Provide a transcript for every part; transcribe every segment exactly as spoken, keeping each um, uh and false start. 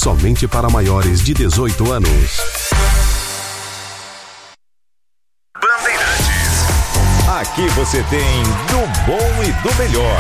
somente para maiores de dezoito anos. Bandeirantes. Aqui você tem do bom e do melhor.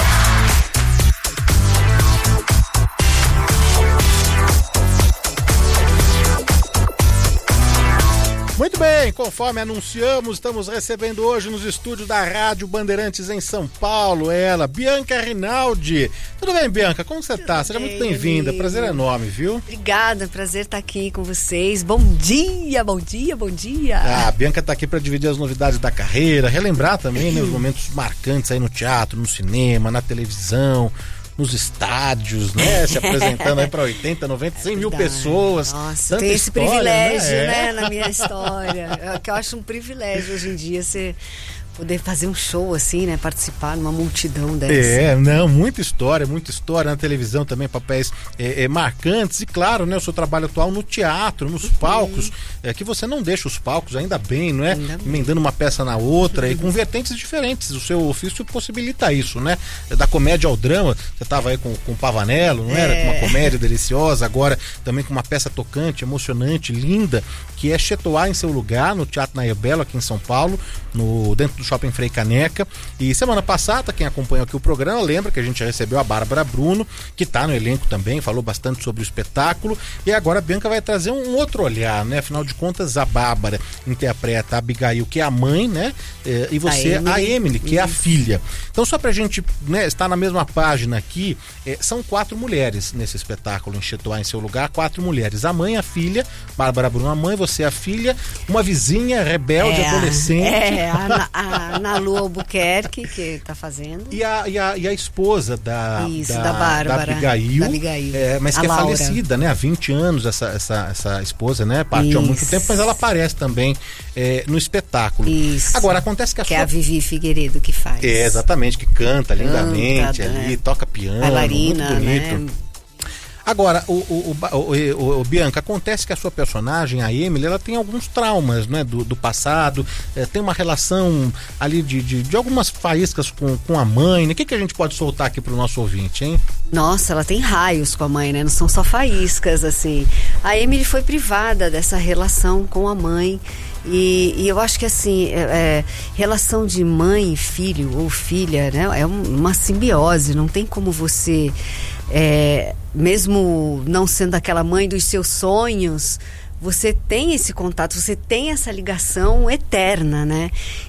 Muito bem, conforme anunciamos, estamos recebendo hoje nos estúdios da Rádio Bandeirantes em São Paulo, ela, Bianca Rinaldi. Tudo bem, Bianca? Como você Tudo tá? Seja bem, muito bem-vinda, amigo. Prazer enorme, viu? Obrigada, prazer estar aqui com vocês. Bom dia, bom dia, bom dia. Ah, a Bianca tá aqui para dividir as novidades da carreira, relembrar também, né, os momentos marcantes aí no teatro, no cinema, na televisão, nos estádios, né? Se apresentando aí para oitenta, noventa, cem mil pessoas. Nossa, tem esse história, privilégio, né? né? Na minha história. É que eu acho um privilégio hoje em dia você poder fazer um show assim, né? Participar numa multidão dessa. É, não, muita história, muita história na televisão também, papéis é, é, marcantes e claro, né? O seu trabalho atual no teatro, nos uhum. palcos, é, que você não deixa os palcos, ainda bem, não é? Emendando uma peça na outra uhum. e com vertentes diferentes. O seu ofício possibilita isso, né? Da comédia ao drama, você estava aí com, com o Pavanello, não é. era? Com uma comédia deliciosa, agora também com uma peça tocante, emocionante, linda, que é Chetoá em Seu Lugar, no Teatro Nair Belo, aqui em São Paulo, no, dentro do Shopping Frei Caneca. E semana passada, quem acompanhou aqui o programa lembra que a gente recebeu a Bárbara Bruno, que está no elenco também, falou bastante sobre o espetáculo, e agora a Bianca vai trazer um outro olhar, né? Afinal de contas, a Bárbara interpreta a Abigail, que é a mãe, né? E você, a Emily, a Emily que é a filha. Então, só pra gente, né, estar na mesma página aqui, é, são quatro mulheres nesse espetáculo, em Chetoá em Seu Lugar, quatro mulheres. A mãe, a filha, Bárbara Bruno, a mãe, você, a filha, uma vizinha rebelde, é, adolescente. É, a, a, na Lu Albuquerque, que tá fazendo. E a, e a, e a esposa da, Isso, da, da Bárbara. Da Abigail. Da Abigail. É, mas a que é Laura. falecida, né? Há vinte anos, essa, essa, essa esposa, né? Partiu Isso. há muito tempo, mas ela aparece também é, no espetáculo. Isso. Agora, acontece que a Que sua... é a Vivi Figueiredo que faz. É, exatamente, que canta, canta lindamente ali, né? Toca piano, bailarina, muito bonito. Né? Agora, o, o, o, o, o Bianca, acontece que a sua personagem, a Emily, ela tem alguns traumas, né, do, do passado, é, tem uma relação ali de, de, de algumas faíscas com, com a mãe, né? O que, que a gente pode soltar aqui pro nosso ouvinte, hein? Nossa, ela tem raios com a mãe, né? Não são só faíscas, assim. A Emily foi privada dessa relação com a mãe. E, e eu acho que assim, é, é, relação de mãe, filho ou filha, né, é uma simbiose, não tem como você, é, mesmo não sendo aquela mãe dos seus sonhos, você tem esse contato, você tem essa ligação eterna, né?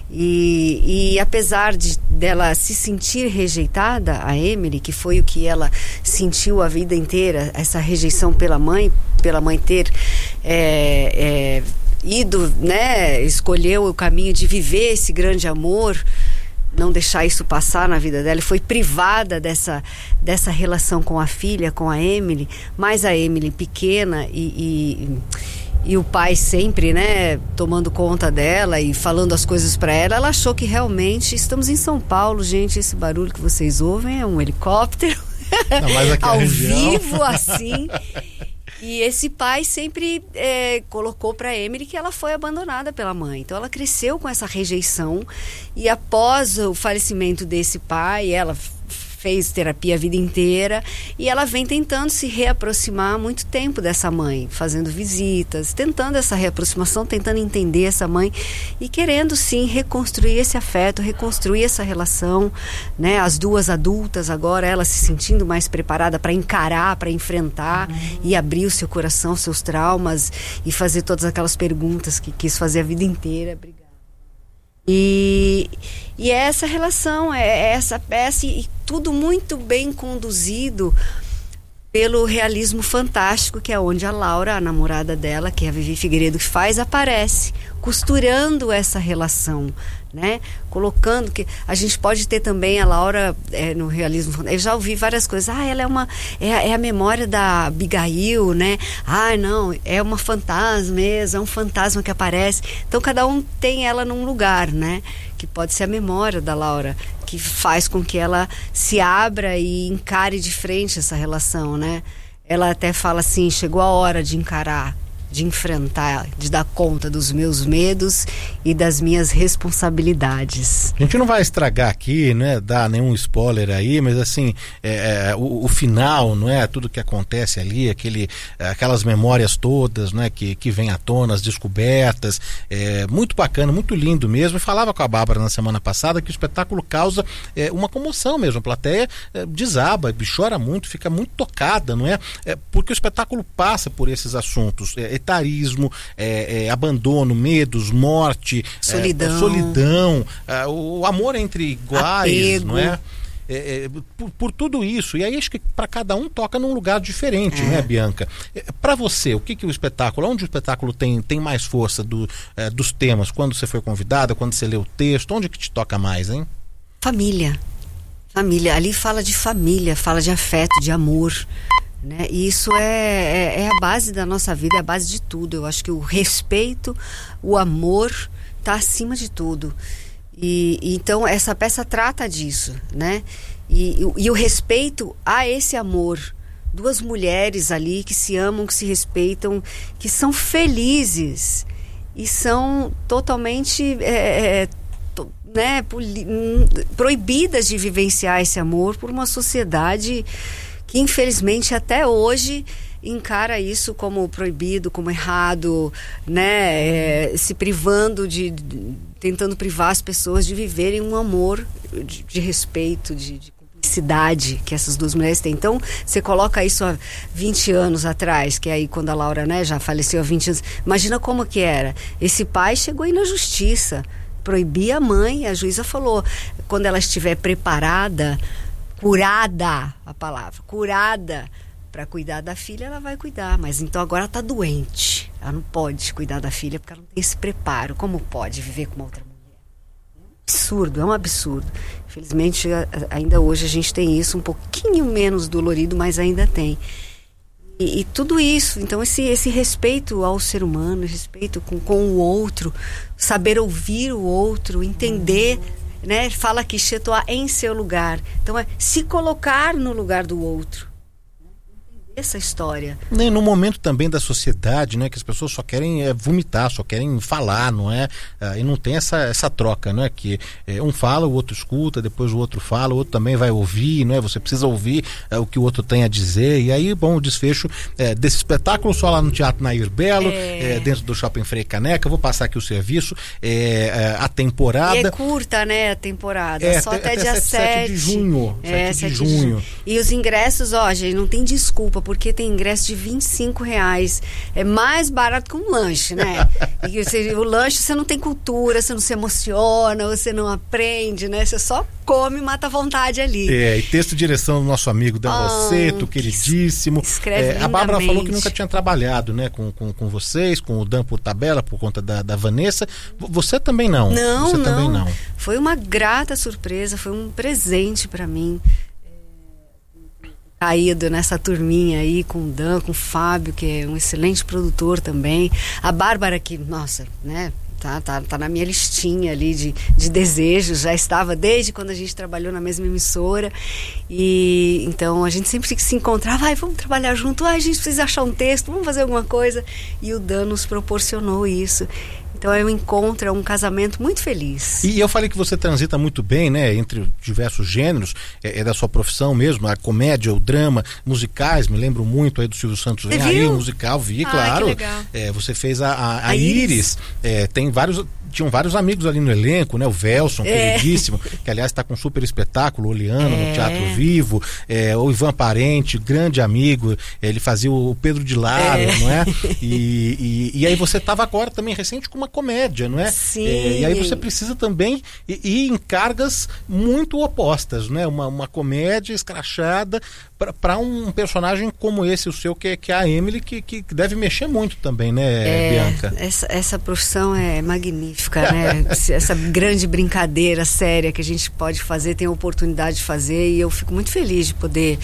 E, e apesar de dela se sentir rejeitada, a Emily, que foi o que ela sentiu a vida inteira, essa rejeição pela mãe, pela mãe ter é, é, ido, né, escolheu o caminho de viver esse grande amor, não deixar isso passar na vida dela, foi privada dessa, dessa relação com a filha, com a Emily, mas a Emily pequena e, e, e o pai sempre, né, tomando conta dela e falando as coisas para ela, ela achou que realmente estamos em São Paulo, gente, esse barulho que vocês ouvem é um helicóptero não, ao vivo, assim. E esse pai sempre é, colocou para Emily que ela foi abandonada pela mãe. Então ela cresceu com essa rejeição e após o falecimento desse pai, ela fez terapia a vida inteira e ela vem tentando se reaproximar há muito tempo dessa mãe, fazendo visitas, tentando essa reaproximação, tentando entender essa mãe e querendo sim reconstruir esse afeto, reconstruir essa relação, né? As duas adultas agora, ela se sentindo mais preparada para encarar, para enfrentar uhum. e abrir o seu coração, seus traumas e fazer todas aquelas perguntas que quis fazer a vida inteira. Obrigada. E, e é essa relação, é, é essa peça e tudo muito bem conduzido pelo realismo fantástico, que é onde a Laura, a namorada dela, que é a Vivi Figueiredo que faz, aparece, costurando essa relação, né? Colocando que a gente pode ter também a Laura é, no realismo. Eu já ouvi várias coisas. Ah, ela é uma é, é a memória da Abigail, né? Ah, não, é uma fantasma mesmo, é um fantasma que aparece. Então cada um tem ela num lugar, né? Que pode ser a memória da Laura, que faz com que ela se abra e encare de frente essa relação, né? Ela até fala assim, chegou a hora de encarar, de enfrentar, de dar conta dos meus medos e das minhas responsabilidades. A gente não vai estragar aqui, né, dar nenhum spoiler aí, mas assim, é, é, o, o final, não é, tudo que acontece ali, aquele, aquelas memórias todas, né, que, que vem à tona, as descobertas, é muito bacana, muito lindo mesmo. Eu falava com a Bárbara na semana passada que o espetáculo causa é, uma comoção mesmo, a plateia é, desaba, chora muito, fica muito tocada, não é? É porque o espetáculo passa por esses assuntos, é, etarismo, é, é, abandono, medos, morte, solidão, é, solidão é, o, o amor entre iguais, apego. Não é? É, é, por, por tudo isso, e aí acho que para cada um toca num lugar diferente, é. né, Bianca? É, para você, o que que o espetáculo, onde o espetáculo tem, tem mais força do, é, dos temas? Quando você foi convidada, quando você leu o texto, onde que te toca mais, hein? Família. Família, ali fala de família, fala de afeto, de amor, né? E isso é, é, é a base da nossa vida, é a base de tudo. Eu acho que o respeito, o amor está acima de tudo. E, e então essa peça trata disso, né? E, e, e o respeito a esse amor. Duas mulheres ali que se amam, que se respeitam, que são felizes e são totalmente é, é, to, né, poli, proibidas de vivenciar esse amor por uma sociedade que infelizmente até hoje encara isso como proibido, como errado, né? É, se privando de, de tentando privar as pessoas de viverem um amor de, de respeito, de, de cumplicidade que essas duas mulheres têm. Então você coloca isso há vinte anos atrás, que é aí quando a Laura, né, já faleceu há vinte anos, imagina como que era. Esse pai chegou aí na justiça, proibia a mãe, a juíza falou, quando ela estiver preparada, curada, a palavra, curada para cuidar da filha, ela vai cuidar, mas então agora ela está doente, ela não pode cuidar da filha porque ela não tem esse preparo. Como pode viver com uma outra mulher? É um absurdo, é um absurdo. Infelizmente ainda hoje a gente tem isso um pouquinho menos dolorido, mas ainda tem. E, e tudo isso, então esse, esse respeito ao ser humano, respeito com, com o outro, saber ouvir o outro, entender, né? Fala que situar em seu lugar. Então é se colocar no lugar do outro. Essa história. E no momento também da sociedade, né, que as pessoas só querem é, vomitar, só querem falar, não é? Ah, e não tem essa, essa troca, não é? Que é, um fala, o outro escuta, depois o outro fala, o outro também vai ouvir, não é? Você precisa ouvir é, o que o outro tem a dizer. E aí, bom, o desfecho é, desse espetáculo só lá no Teatro Nair Belo, é... É, dentro do Shopping Frei Caneca. Eu vou passar aqui o serviço, é, é, a temporada. E é curta, né, a temporada. É, só até, até, até dia sete de junho. É, sete de junho. E os ingressos, ó, gente, não tem desculpa, porque tem ingresso de vinte e cinco reais. É mais barato que um lanche, né? E você, o lanche você não tem cultura, você não se emociona, você não aprende, né? Você só come e mata a vontade ali. É, e texto e direção do nosso amigo Dan oh, Rosseto, queridíssimo. Escreve é, a Bárbara falou que nunca tinha trabalhado, né, com, com, com vocês, com o Dan por tabela, por conta da, da Vanessa. Você também não. Não, Você não. também não. Foi uma grata surpresa, foi um presente pra mim. Caído nessa turminha aí com o Dan, com o Fábio, que é um excelente produtor também. A Bárbara, que, nossa, né, tá, tá, tá na minha listinha ali de, de desejos, já estava desde quando a gente trabalhou na mesma emissora. E então a gente sempre se encontrava, ai, vamos trabalhar junto, ai, a gente precisa achar um texto, vamos fazer alguma coisa. E o Dan nos proporcionou isso. Então é um encontro, é um casamento muito feliz. E eu falei que você transita muito bem, né, entre diversos gêneros, é, é da sua profissão mesmo, a comédia, o drama, musicais, me lembro muito aí do Silvio Santos. Vem aí, musical, vi, ah, claro. Que legal. É, você fez a, a, a, a Iris, Iris. É, tem vários... Tinham vários amigos ali no elenco, né? O Velson, é. queridíssimo, que aliás está com um super espetáculo, Oliano, é. no Teatro Vivo, é, o Ivan Parente, grande amigo, ele fazia o Pedro de Lara, é. não é? E, e, e aí você estava agora também recente com uma comédia, não é? Sim. É, e aí você precisa também ir, ir em cargas muito opostas, né? Uma, uma comédia escrachada para um personagem como esse, o seu, que, que é a Emily, que, que deve mexer muito também, né, é, Bianca? Essa, essa profissão é magnífica, né? Essa grande brincadeira séria que a gente pode fazer, tem a oportunidade de fazer, e eu fico muito feliz de poder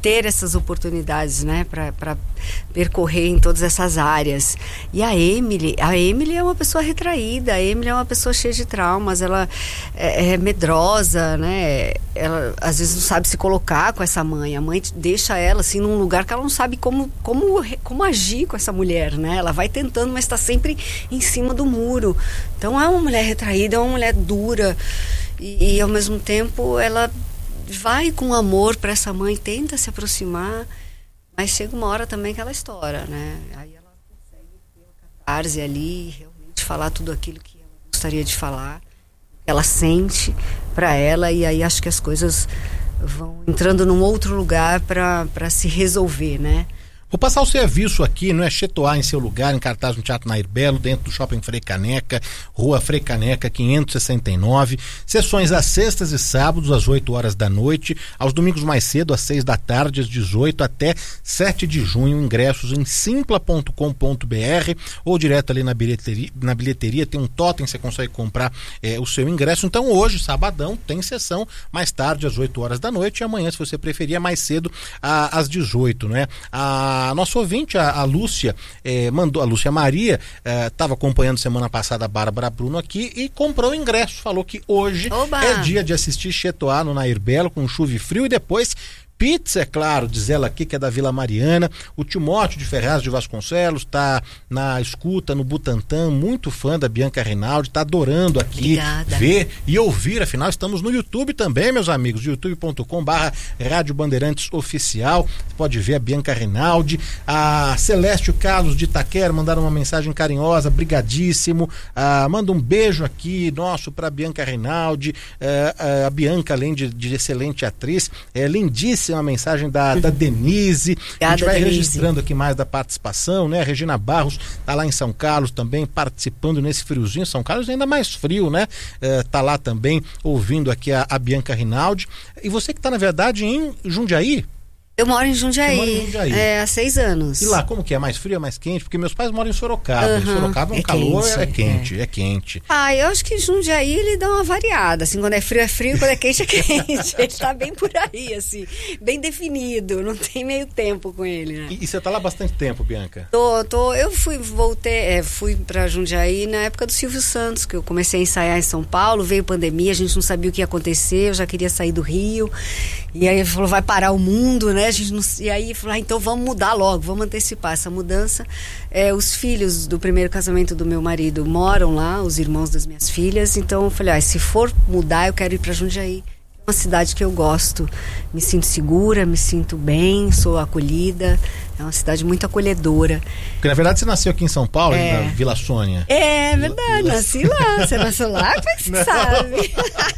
ter essas oportunidades, né, para percorrer em todas essas áreas. E a Emily, a Emily é uma pessoa retraída, a Emily é uma pessoa cheia de traumas, ela é, é medrosa, né, ela às vezes não sabe se colocar com essa mãe, a mãe deixa ela assim num lugar que ela não sabe como, como, como agir com essa mulher, né, ela vai tentando, mas está sempre em cima do muro. Então é uma mulher retraída, é uma mulher dura e, e ao mesmo tempo ela vai com amor para essa mãe, tenta se aproximar, mas chega uma hora também que ela estoura, né? Aí ela consegue ter uma catarse ali, realmente falar tudo aquilo que ela gostaria de falar, que ela sente para ela, e aí acho que as coisas vão entrando num outro lugar para para se resolver, né? Vou passar o serviço aqui, não é Chetoar em seu lugar, em cartaz no Teatro Nair Belo, dentro do Shopping Frei Caneca, Rua Frei Caneca, quinhentos e sessenta e nove. Sessões às sextas e sábados, às oito horas da noite, aos domingos mais cedo, às seis da tarde, às dezoito, até sete de junho. Ingressos em simpla ponto com ponto b r ou direto ali na bilheteria, na bilheteria tem um totem, você consegue comprar é, o seu ingresso. Então hoje, sabadão, tem sessão mais tarde, às oito horas da noite, e amanhã, se você preferir, mais cedo, a, às dezoito, né? A A nossa ouvinte, a, a Lúcia, eh, mandou, a Lúcia Maria, estava eh, acompanhando semana passada a Bárbara Bruno aqui e comprou o ingresso. Falou que hoje Oba! é dia de assistir Chetoar no Nair Belo com chuva e frio, e depois pizza, é claro, diz ela aqui, que é da Vila Mariana. O Timóteo de Ferraz de Vasconcelos está na escuta no Butantã, muito fã da Bianca Rinaldi, está adorando aqui Obrigada. ver e ouvir. Afinal, estamos no YouTube também, meus amigos, youtube ponto com barra Rádio Bandeirantes Oficial. Você pode ver a Bianca Rinaldi. A Celeste Carlos de Itaquera mandaram uma mensagem carinhosa, brigadíssimo. Ah, manda um beijo aqui nosso para Bianca Rinaldi. Ah, a Bianca, além de, de excelente atriz, é lindíssima. Uma mensagem da, da Denise. Obrigada, a gente vai Denise. registrando aqui mais da participação, né? A Regina Barros tá lá em São Carlos também, participando nesse friozinho. São Carlos ainda mais frio, né? É, tá lá também ouvindo aqui a, a Bianca Rinaldi. E você que tá, na verdade, em Jundiaí? Eu moro em Jundiaí, mora em Jundiaí. É, há seis anos. E lá, como que é? Mais frio, é mais quente? Porque meus pais moram em Sorocaba. Uhum. Em Sorocaba é um É calor, quente, é quente, é. é quente. Ah, eu acho que Jundiaí ele dá uma variada, assim, quando é frio é frio, quando é quente é quente. Ele tá bem por aí, assim, bem definido, não tem meio tempo com ele, né? E, e você tá lá há bastante tempo, Bianca? Tô, tô, eu fui, voltei, é, fui pra Jundiaí na época do Silvio Santos, que eu comecei a ensaiar em São Paulo, veio pandemia, a gente não sabia o que ia acontecer, eu já queria sair do Rio, e aí ele falou, vai parar o mundo, né? A gente não, e aí falou, ah, então vamos mudar logo, vamos antecipar essa mudança. É, os filhos do primeiro casamento do meu marido moram lá, os irmãos das minhas filhas, então eu falei, ah, se for mudar, eu quero ir pra Jundiaí. É uma cidade que eu gosto, me sinto segura, me sinto bem, sou acolhida, é uma cidade muito acolhedora. Porque na verdade você nasceu aqui em São Paulo, É. na Vila Sônia. É verdade, Vila- nasci lá, você nasceu lá? Como é que você Não. sabe?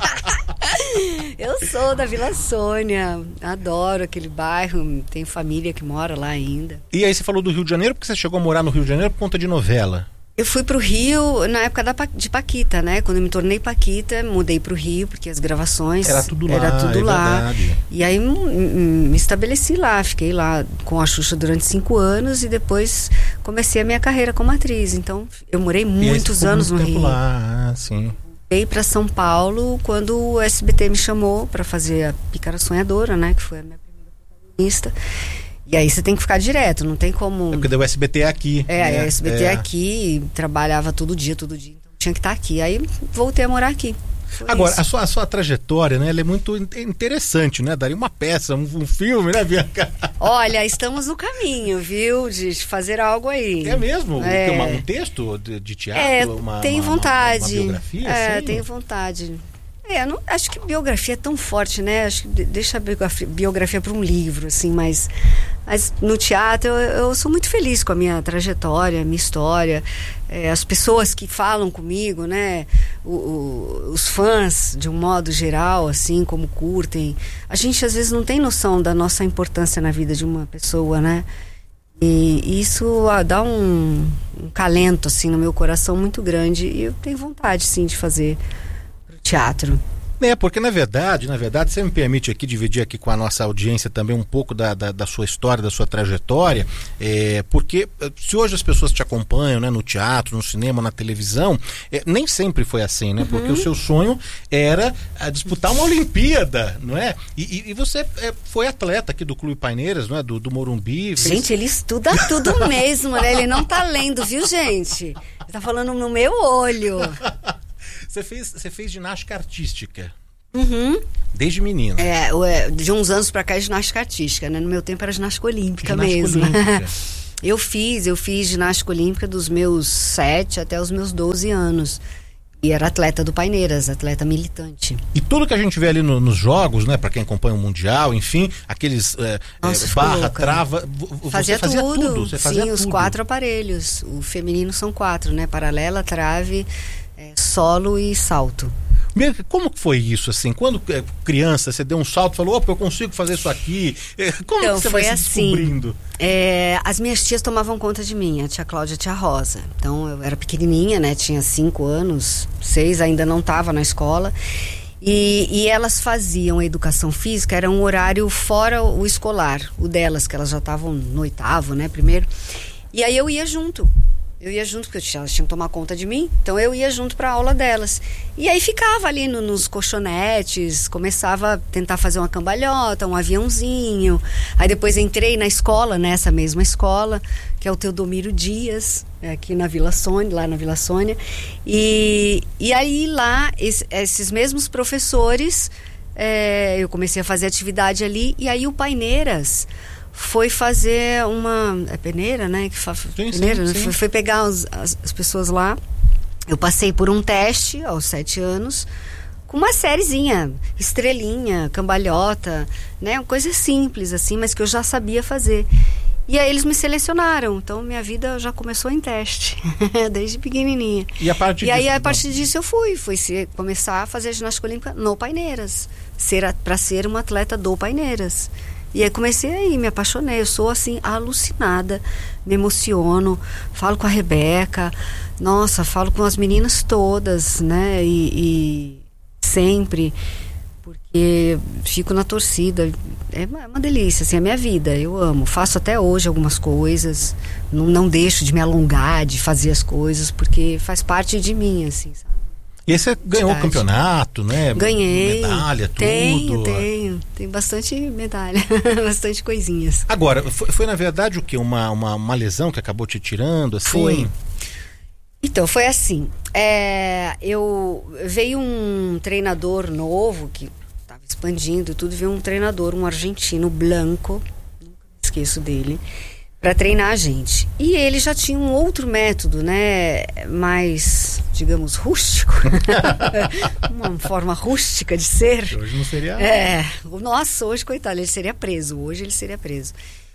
Eu sou da Vila Sônia, adoro aquele bairro, tenho família que mora lá ainda. E aí você falou do Rio de Janeiro, porque você chegou a morar no Rio de Janeiro por conta de novela. Eu fui pro Rio na época da, Pa- de Paquita, né? Quando eu me tornei Paquita, mudei pro Rio, porque as gravações... Era tudo lá, Era tudo é lá. verdade. E aí hum, hum, me estabeleci lá, fiquei lá com a Xuxa durante cinco anos e depois comecei a minha carreira como atriz. Então, eu morei E aí muitos você ficou anos muito no tempo Rio. lá, ah, sim. Voltei para São Paulo quando o S B T me chamou para fazer a Pícara Sonhadora, né? Que foi a minha primeira protagonista. E aí você tem que ficar direto, não tem como... É porque deu S B T aqui. É, né? a S B T É. aqui, trabalhava todo dia, todo dia, então tinha que estar aqui. Aí voltei a morar aqui. Foi Agora, isso. a sua, a sua trajetória, né? Ela é muito in- interessante, né? Daria uma peça, um, um filme, né, Bianca? Olha, estamos no caminho, viu? De fazer algo aí. É mesmo? É. Tem uma- um texto de, de teatro? É, uma, tenho uma- uma- vontade. Uma, biografia? É, assim? tenho vontade. É, não, acho que biografia é tão forte, né? Acho que de- deixa a biografia, biografia para um livro, assim, mas, mas no teatro eu, eu sou muito feliz com a minha trajetória, a minha história, é, as pessoas que falam comigo, né? O, o, os fãs, de um modo geral, assim, como curtem. A gente às vezes não tem noção da nossa importância na vida de uma pessoa, né? E isso ah, dá um, um calento, assim, no meu coração muito grande. E eu tenho vontade, sim, de fazer pro teatro. É, porque na verdade, na verdade, você me permite aqui dividir aqui com a nossa audiência também um pouco da, da, da sua história, da sua trajetória, é, porque se hoje as pessoas te acompanham, né, no teatro, no cinema, na televisão, é, nem sempre foi assim, né? Uhum. Porque o seu sonho era a, disputar uma Olimpíada, não é? E, e, e você é, foi atleta aqui do Clube Paineiras, não é? Do, do Morumbi. Fez... Gente, ele estuda tudo mesmo, né? Ele não tá lendo, viu, gente? Ele tá falando no meu olho. Você fez, você fez ginástica artística. Uhum. Desde menina. É, de uns anos pra cá é ginástica artística, né? No meu tempo era ginástica olímpica ginástica mesmo. Olímpica. Eu fiz, eu fiz ginástica olímpica dos meus sete até os meus doze anos. E era atleta do Paineiras, atleta militante. E tudo que a gente vê ali no, nos jogos, né? Pra quem acompanha o Mundial, enfim, aqueles é, Nossa, é, barra, louca. trava. Fazia, você fazia tudo. tudo. Você fazia Sim, os tudo. quatro aparelhos. O feminino são quatro, né? Paralela, trave, é, solo e salto. Como que foi isso, assim? Quando criança, você deu um salto e falou, opa, eu consigo fazer isso aqui. Como então, que você foi vai se assim, descobrindo? É, as minhas tias tomavam conta de mim, a tia Cláudia e a tia Rosa. Então, eu era pequenininha, né? Tinha cinco anos, seis, ainda não estava na escola. E, e elas faziam a educação física, era um horário fora o escolar, o delas, que elas já estavam no oitavo, né? Primeiro. E aí eu ia junto. Eu ia junto, porque elas tinham que tomar conta de mim. Então eu ia junto para a aula delas. E aí ficava ali no, nos colchonetes, começava a tentar fazer uma cambalhota, um aviãozinho. Aí depois entrei na escola, nessa mesma escola, que é o Teodomiro Dias, aqui na Vila Sônia, lá na Vila Sônia. E, e aí lá, esse, esses mesmos professores, é, eu comecei a fazer atividade ali. E aí o Paineiras foi fazer uma... É peneira, né? Que fa... sim, peneira, sim, sim. Foi, foi pegar os, as, as pessoas lá. Eu passei por um teste aos sete anos com uma sériezinha, estrelinha, cambalhota, né? Uma coisa simples, assim, mas que eu já sabia fazer. E aí eles me selecionaram. Então minha vida já começou em teste, desde pequenininha. E a partir E aí disso, a partir disso eu fui. Fui ser, começar a fazer a ginástica olímpica no Paineiras. Ser, para ser uma atleta do Paineiras. E aí comecei aí, me apaixonei, eu sou assim, alucinada, me emociono, falo com a Rebeca, nossa, falo com as meninas todas, né, e, e sempre, porque fico na torcida, é uma, é uma delícia, assim, é a minha vida, eu amo, faço até hoje algumas coisas, não, não deixo de me alongar, de fazer as coisas, porque faz parte de mim, assim, sabe. E aí você ganhou o campeonato, né? Ganhei. Medalha, tudo. Tenho, tenho. Tem bastante medalha, bastante coisinhas. Agora, foi, foi na verdade o quê? Uma, uma, uma lesão que acabou te tirando, assim? Foi. Então, foi assim. É, eu veio um treinador novo, que estava expandindo tudo, veio um treinador, um argentino, Blanco, nunca me esqueço dele, para treinar a gente. E ele já tinha um outro método, né, mais, digamos, rústico. Uma forma rústica de ser. Hoje não seria... É, nossa, hoje, coitado, ele seria preso. Hoje ele seria preso.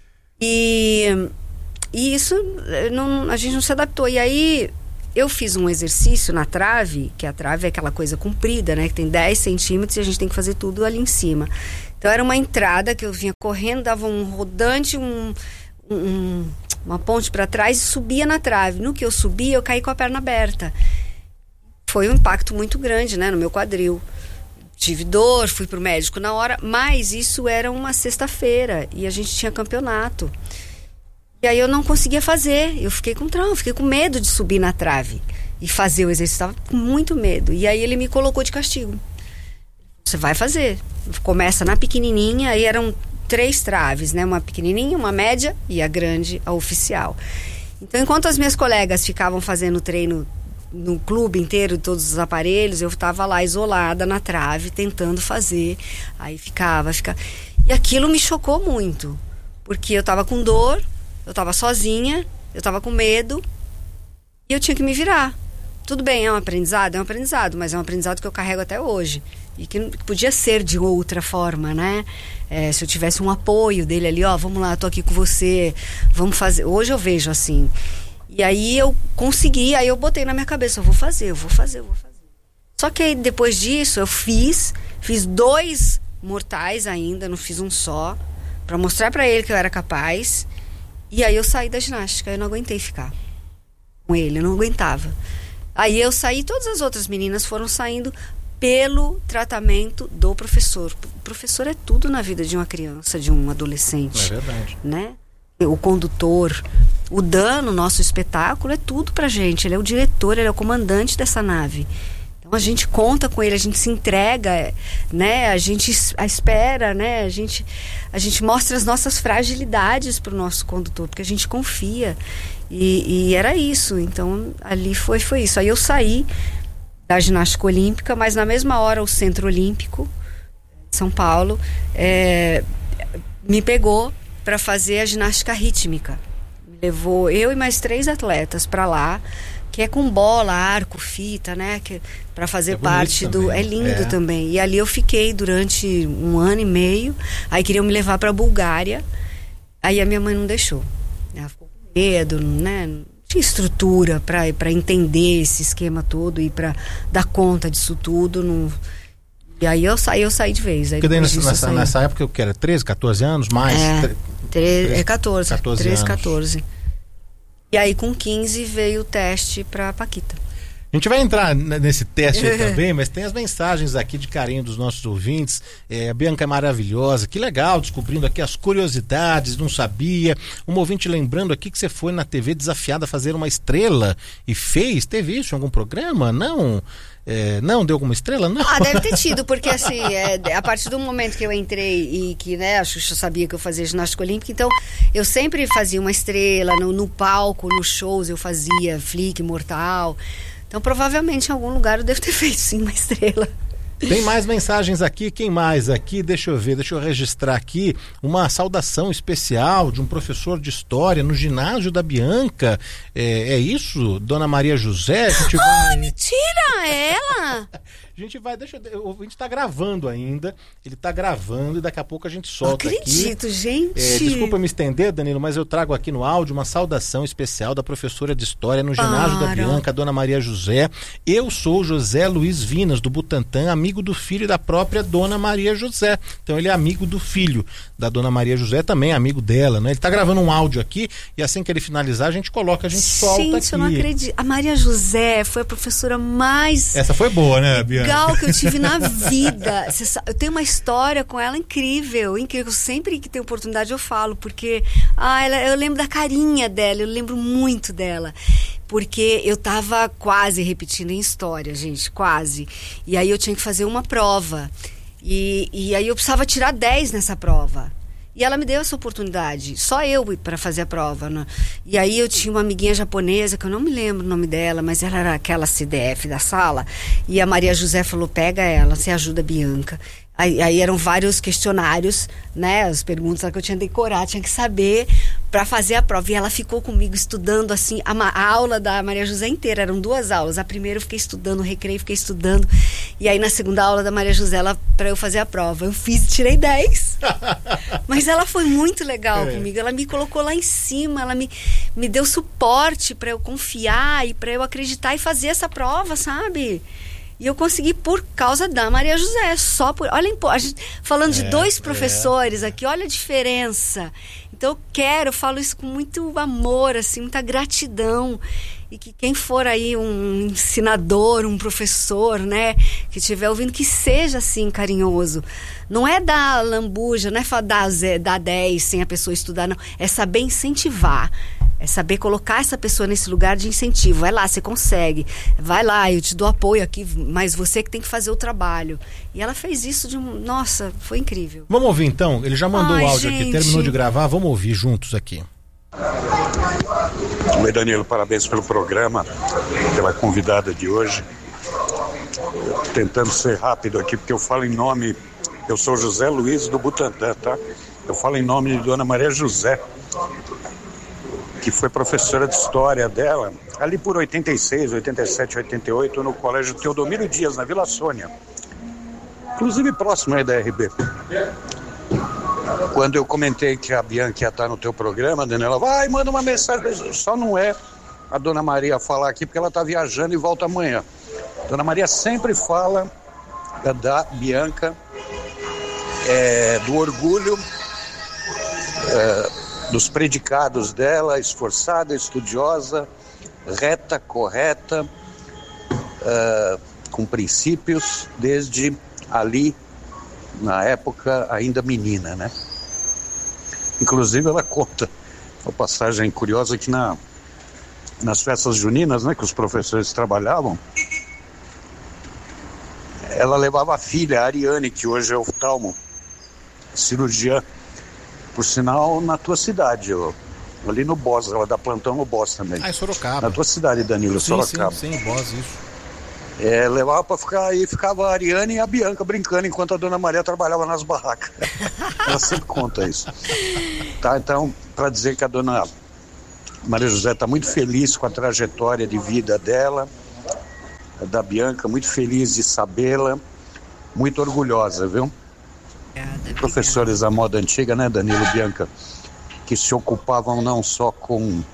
E, e isso, não, a gente não se adaptou. E aí, eu fiz um exercício na trave, que a trave é aquela coisa comprida, né, que tem dez centímetros e a gente tem que fazer tudo ali em cima. Então, era uma entrada que eu vinha correndo, dava um rodante, um... Um, uma ponte para trás e subia na trave. No que eu subia, eu caí com a perna aberta. Foi um impacto muito grande, né, no meu quadril. Tive dor, fui pro médico na hora, mas isso era uma sexta-feira e a gente tinha campeonato. E aí eu não conseguia fazer. Eu fiquei com trauma, fiquei com medo de subir na trave e fazer o exercício. Estava com muito medo. E aí ele me colocou de castigo. Você vai fazer. Começa na pequenininha, aí eram três traves, né? Uma pequenininha, uma média e a grande, a oficial. Então, enquanto as minhas colegas ficavam fazendo treino no clube inteiro, todos os aparelhos, eu estava lá isolada na trave, tentando fazer. Aí ficava, ficava... E aquilo me chocou muito, porque eu estava com dor, eu estava sozinha, eu estava com medo e eu tinha que me virar. Tudo bem, é um aprendizado? É um aprendizado, mas é um aprendizado que eu carrego até hoje. E que podia ser de outra forma, né? É, se eu tivesse um apoio dele ali, ó, vamos lá, tô aqui com você, vamos fazer. Hoje eu vejo assim. E aí eu consegui, aí eu botei na minha cabeça, eu vou fazer, eu vou fazer, eu vou fazer. Só que aí, depois disso eu fiz, fiz dois mortais ainda, não fiz um só, pra mostrar pra ele que eu era capaz. E aí eu saí da ginástica, eu não aguentei ficar com ele, eu não aguentava. Aí eu saí, todas as outras meninas foram saindo pelo tratamento do professor. O professor é tudo na vida de uma criança, de um adolescente. É verdade. Né? O condutor, o Dan, o nosso espetáculo, é tudo pra gente. Ele é o diretor, ele é o comandante dessa nave. Então a gente conta com ele, a gente se entrega, né? A gente espera, né? A gente, a gente mostra as nossas fragilidades pro nosso condutor, porque a gente confia. E, e era isso. Então ali foi, foi isso. Aí eu saí da ginástica olímpica, mas na mesma hora o Centro Olímpico de São Paulo é, me pegou para fazer a ginástica rítmica. Me levou eu e mais três atletas para lá, que é com bola, arco, fita, né? Que, para fazer é parte do... Também. É lindo é. também. E ali eu fiquei durante um ano e meio. Aí queriam me levar para a Bulgária. Aí a minha mãe não deixou. Ela ficou com medo, né? Tinha estrutura para entender esse esquema todo e para dar conta disso tudo. Não... E aí eu saí, eu saí de vez. Aí Porque daí nessa, disso, nessa, nessa época eu que era treze, catorze anos, mais? É, tre... tre... é catorze. treze, anos. catorze. E aí com quinze veio o teste para Paquita. A gente vai entrar nesse teste aí também, mas tem as mensagens aqui de carinho dos nossos ouvintes. É, a Bianca é maravilhosa, que legal, descobrindo aqui as curiosidades, não sabia. Um ouvinte lembrando aqui que você foi na T V desafiada a fazer uma estrela e fez, teve isso em algum programa? Não? É, não, deu alguma estrela? Não. Ah, deve ter tido, porque assim, é, a partir do momento que eu entrei e que, né, a Xuxa sabia que eu fazia ginástica olímpica, então eu sempre fazia uma estrela no, no palco, nos shows eu fazia flick, mortal. Então, provavelmente, em algum lugar eu devo ter feito, sim, uma estrela. Tem mais mensagens aqui, quem mais aqui? Deixa eu ver, deixa eu registrar aqui uma saudação especial de um professor de história no ginásio da Bianca. É, é isso, Dona Maria José? A gente vai... Ai, mentira, é ela? A gente vai, deixa eu, a gente tá gravando ainda, ele tá gravando e daqui a pouco a gente solta aqui. Acredito, gente. É, desculpa me estender, Danilo, mas eu trago aqui no áudio uma saudação especial da professora de História no ginásio Para. da Bianca, Dona Maria José. Eu sou José Luiz Vinas, do Butantã, amigo do filho da própria Dona Maria José. Então ele é amigo do filho da Dona Maria José, também é amigo dela, né? Ele tá gravando um áudio aqui e assim que ele finalizar a gente coloca, a gente solta aqui. Gente, eu não acredito. A Maria José foi a professora mais... Essa foi boa, né, Bianca? Legal que eu tive na vida. Eu tenho uma história com ela incrível, incrível. Sempre que tenho oportunidade eu falo, porque ah, ela, eu lembro da carinha dela, eu lembro muito dela. Porque eu tava quase repetindo em história, gente, quase. E aí eu tinha que fazer uma prova. E, e aí eu precisava tirar dez nessa prova. E ela me deu essa oportunidade, só eu para fazer a prova, né? E aí eu tinha uma amiguinha japonesa, que eu não me lembro o nome dela, mas ela era aquela C D F da sala. E a Maria José falou, pega ela, você ajuda a Bianca. Aí, aí eram vários questionários, né? As perguntas que eu tinha que decorar, tinha que saber para fazer a prova. E ela ficou comigo estudando, assim, a, a aula da Maria José inteira. Eram duas aulas. A primeira eu fiquei estudando, o recreio fiquei estudando. E aí na segunda aula da Maria José, para eu fazer a prova, eu fiz e tirei dez. Mas ela foi muito legal é. comigo. Ela me colocou lá em cima, ela me, me deu suporte para eu confiar e para eu acreditar e fazer essa prova, sabe? E eu consegui por causa da Maria José, só por... Olha, a gente, falando é, de dois professores é. aqui, olha a diferença. Então eu quero, eu falo isso com muito amor, assim, muita gratidão. E que quem for aí um ensinador, um professor, né, que estiver ouvindo, que seja assim carinhoso. Não é dar lambuja, não é dar, dar dez sem a pessoa estudar, não. É saber incentivar. É saber colocar essa pessoa nesse lugar de incentivo. Vai lá, você consegue. Vai lá, eu te dou apoio aqui, mas você que tem que fazer o trabalro. E ela fez isso de um... Nossa, foi incrível. Vamos ouvir então? Ele já mandou o áudio gente. aqui, terminou de gravar. Vamos ouvir juntos aqui. Oi, Danilo, parabéns pelo programa, pela convidada de hoje. Tentando ser rápido aqui, porque eu falo em nome... Eu sou José Luiz do Butantã, tá? Eu falo em nome de Dona Maria José, que foi professora de história dela, ali por oitenta e seis, oitenta e sete, oitenta e oito, no Colégio Teodomiro Dias, na Vila Sônia. Inclusive próximo aí da R B. Quando eu comentei que a Bianca ia estar no teu programa, a Daniela, vai, manda uma mensagem. Só não é a Dona Maria falar aqui, porque ela está viajando e volta amanhã. Dona Maria sempre fala da Bianca, é, do orgulho, é, dos predicados dela, esforçada, estudiosa, reta, correta, uh, com princípios desde ali, na época ainda menina, né? Inclusive ela conta uma passagem curiosa que na, nas festas juninas, né, que os professores trabalhavam, ela levava a filha, a Ariane, que hoje é oftalmo, cirurgia, por sinal, na tua cidade, ó, ali no Boss, ela dá plantão no Boss também. Ah, em Sorocaba. Na tua cidade, Danilo, sim, Sorocaba. Sim, sim, Boss, isso. É, levava pra ficar aí, ficava a Ariane e a Bianca brincando enquanto a Dona Maria trabalhava nas barracas. Ela sempre conta isso. Tá, então, para dizer que a Dona Maria José está muito feliz com a trajetória de vida dela, da Bianca, muito feliz de sabê-la, muito orgulhosa, viu? Obrigada, Professores da moda antiga, né, Danilo, Bianca, que se ocupavam não só com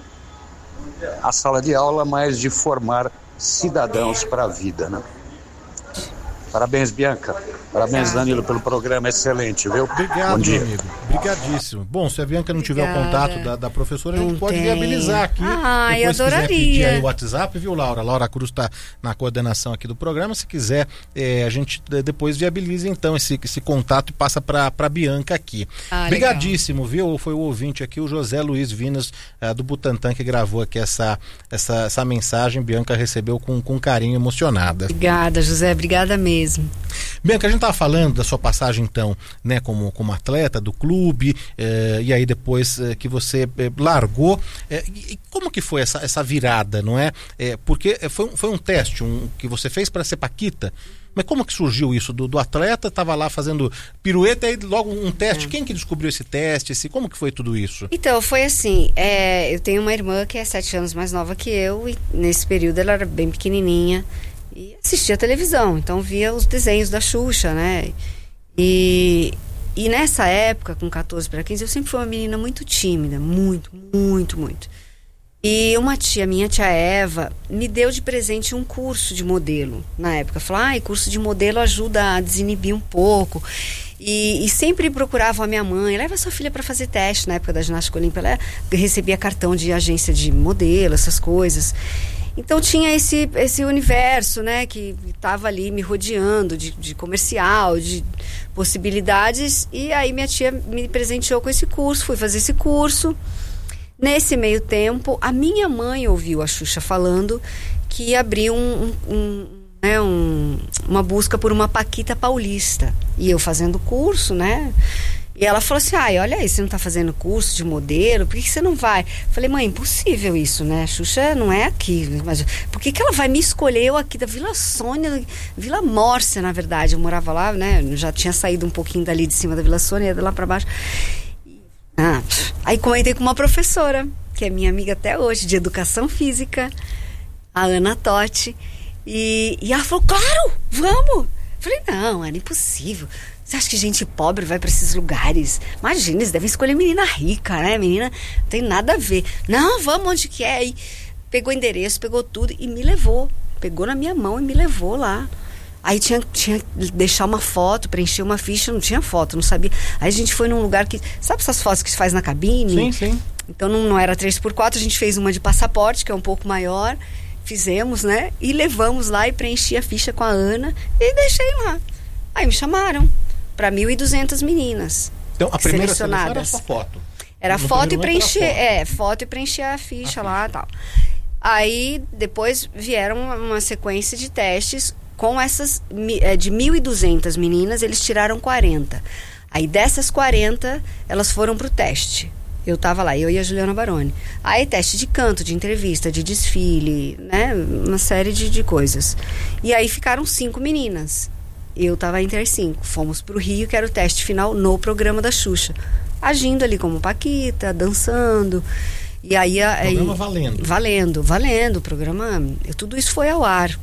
a sala de aula, mas de formar cidadãos para a vida, né? Parabéns, Bianca. Parabéns, Danilo, pelo programa excelente, viu? Obrigado, Bom dia. meu amigo. Obrigadíssimo. Bom, se a Bianca não tiver o Obrigada. contato da, da professora, a Não gente pode tem. viabilizar aqui. Ah, eu Depois, se quiser adoraria. pedir aí o WhatsApp, viu, Laura? Laura Cruz está na coordenação aqui do programa. Se quiser, eh, a gente eh, depois viabiliza então esse, esse contato e passa para a Bianca aqui. Ah, Obrigadíssimo, viu? Foi o ouvinte aqui, o José Luiz Vinas, eh, do Butantã, que gravou aqui essa, essa, essa mensagem. Bianca recebeu com, com carinho, emocionada. Obrigada, José. Obrigada mesmo. Bianca, a gente estava falando da sua passagem, então, né, como, como atleta do clube, eh, e aí depois eh, que você eh, largou. Eh, e como que foi essa, essa virada, não é? Eh, porque foi, foi um teste um, que você fez para ser paquita, mas como que surgiu isso? Do, do atleta, estava lá fazendo pirueta e logo um teste. É. Quem que descobriu esse teste? Esse, como que foi tudo isso? Então, foi assim, é, eu tenho uma irmã que é sete anos mais nova que eu, e nesse período ela era bem pequenininha, e assistia televisão, então via os desenhos da Xuxa, né? E, e nessa época, com catorze para quinze, eu sempre fui uma menina muito tímida, muito, muito, muito. E uma tia, minha tia Eva, me deu de presente um curso de modelo na época. Falou, ah, curso de modelo ajuda a desinibir um pouco. E, e sempre procurava a minha mãe, leva sua filha para fazer teste. Na época da ginástica olímpica, ela recebia cartão de agência de modelo, essas coisas. Então tinha esse, esse universo, né, que estava ali me rodeando de, de comercial, de possibilidades. E aí minha tia me presenteou com esse curso, fui fazer esse curso. Nesse meio tempo, a minha mãe ouviu a Xuxa falando que ia abrir um, um, um, né, um, uma busca por uma paquita paulista. E eu fazendo curso, né? E ela falou assim, ai, olha aí, você não tá fazendo curso de modelo, por que, que você não vai? Falei, mãe, impossível isso, né? A Xuxa não é aqui, mas por que, que ela vai me escolher eu aqui da Vila Sônia, Vila Mórcia, na verdade, eu morava lá, né? Eu já tinha saído um pouquinho dali de cima da Vila Sônia, ia lá pra baixo. Ah, aí comentei com uma professora, que é minha amiga até hoje, de educação física, a Ana Totti, e, e ela falou, claro, vamos! Falei, não, era impossível. Você acha que gente pobre vai para esses lugares? Imagina, eles devem escolher menina rica, né? Menina, não tem nada a ver. Não, vamos onde que é. Aí pegou endereço, pegou tudo e me levou. Pegou na minha mão e me levou lá. Aí tinha, tinha que deixar uma foto, preencher uma ficha, não tinha foto, não sabia. Aí a gente foi num lugar que... Sabe essas fotos que se faz na cabine? Sim, sim. Então não, não era três por quatro, a gente fez uma de passaporte, que é um pouco maior. Fizemos, né? E levamos lá e preenchi a ficha com a Ana e deixei lá. Aí me chamaram para mil e duzentas meninas. Então a primeira selecionadas. era só foto. Era No foto e primeiro momento preencher, era foto. é, foto e preencher a ficha A lá e tal. Aí depois vieram uma, uma sequência de testes com essas mi- é, de mil e duzentas meninas, eles tiraram quarenta. Aí dessas quarenta, elas foram pro teste. Eu tava lá, eu e a Juliana Baroni. Aí teste de canto, de entrevista, de desfile, né? Uma série de, de coisas. E aí ficaram cinco meninas. Eu tava entre as cinco. Fomos pro Rio, que era o teste final no programa da Xuxa. Agindo ali como paquita, dançando. E aí... O aí programa valendo. Valendo, valendo. O programa... Tudo isso foi ao ar.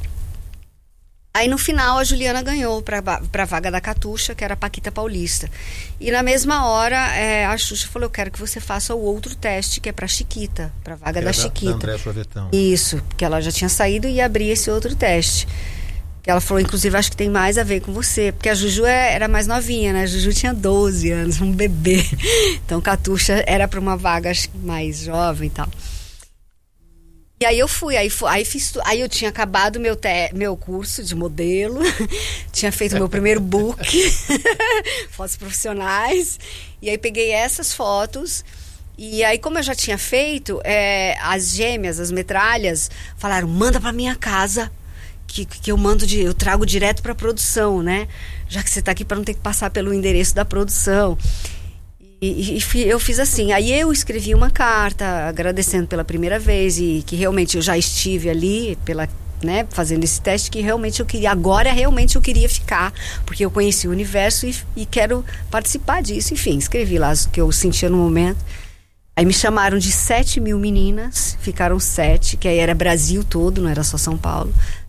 Aí no final a Juliana ganhou pra, pra vaga da Catuxa, que era a Paquita Paulista. E na mesma hora é, a Xuxa falou, eu quero que você faça o outro teste, que é pra Chiquita, pra vaga da, da Chiquita. Da André Sorvetão. Isso, porque ela já tinha saído e ia abrir esse outro teste. Que ela falou, inclusive, acho que tem mais a ver com você, porque a Juju é, era mais novinha, né? A Juju tinha doze anos, um bebê. Então Catuxa era pra uma vaga acho, mais jovem e tal. E aí eu fui, aí, aí fiz, aí eu tinha acabado meu, te, meu curso de modelo, tinha feito meu primeiro book, fotos profissionais, e aí peguei essas fotos, e aí como eu já tinha feito, é, as gêmeas, as metralhas, falaram, manda pra minha casa, que, que eu mando, de, eu trago direto pra produção, né? Já que você tá aqui pra não ter que passar pelo endereço da produção. E, e eu fiz assim, aí eu escrevi uma carta agradecendo pela primeira vez e que realmente eu já estive ali pela, né, fazendo esse teste, que realmente eu queria, agora realmente eu queria ficar, porque eu conheci o universo e, e quero participar disso. Enfim, escrevi lá o que eu sentia no momento. Aí me chamaram de sete mil meninas, ficaram sete, que aí era Brasil todo, não era só São Paulo.